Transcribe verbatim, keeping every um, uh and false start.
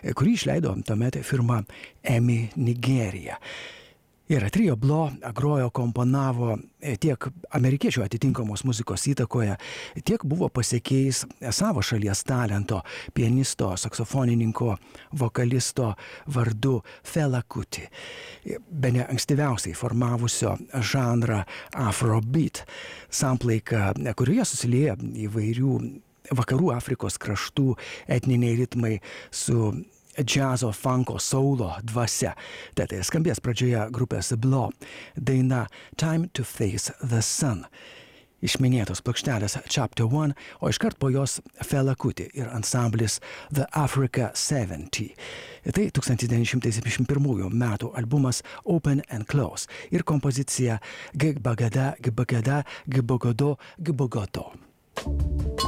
kurį išleido tuomet firma EMI Nigerija. Ir Trio Blo grojo, komponavo tiek amerikiečių atitinkamos muzikos įtakoje, tiek buvo pasiekėjais savo šalies talento, pianisto, saksofonininko, vokalisto vardu Fela Kuti. Bene ankstyviausiai formavusio žanrą Afrobeat, samplaiką, kurioje susilieja įvairių vakarų Afrikos kraštų etniniai ritmai su džiazo, funko, saulo dvasia. Tad skambės pradžioje grupės Blo daina Time to Face the Sun. Iš minėtos plokštelės Chapter One, o iškart po jos Fela Kuti ir ansamblis The Africa septyniasdešimt. Tai tūkstantis devyni šimtai septyniasdešimt pirmųjų metų albumas Open and Close ir kompozicija Gbagada, Gbagada, Gbogodo, Gbogodo.